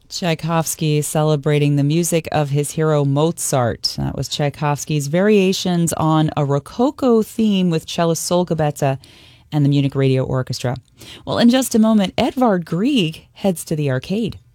Tchaikovsky celebrating the music of his hero Mozart. That was Tchaikovsky's Variations on a Rococo theme with cellist Sol Gabetta and the Munich Radio Orchestra. Well, in just a moment, Edvard Grieg heads to the arcade.